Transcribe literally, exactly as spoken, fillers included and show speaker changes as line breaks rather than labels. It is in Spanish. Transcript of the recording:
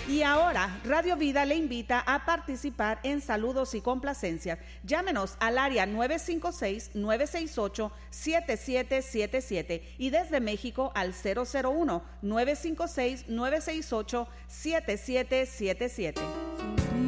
Y ahora, Radio Vida le invita a participar en saludos y complacencias. Llámenos al área nueve cinco seis, nueve seis ocho, siete siete siete siete y desde México al cero cero uno, nueve cinco seis, nueve seis ocho, siete siete siete siete.